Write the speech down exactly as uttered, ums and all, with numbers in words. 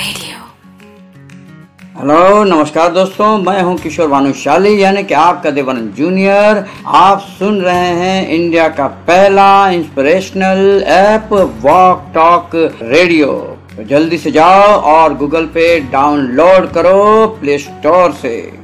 Radio. Hello नमस्कार दोस्तों, मैं हूं किशोर भानुशाली यानी कि आपका देवानंद जूनियर। आप सुन रहे हैं इंडिया का पहला inspirational app walk talk radio. तो जल्दी से जाओ और गूगल पे डाउनलोड करो प्ले स्टोर से।